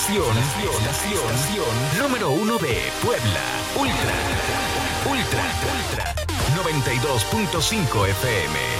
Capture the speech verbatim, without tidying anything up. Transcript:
estación, estación número uno de Puebla. Ultra, Ultra, Ultra, noventa y dos punto cinco F M.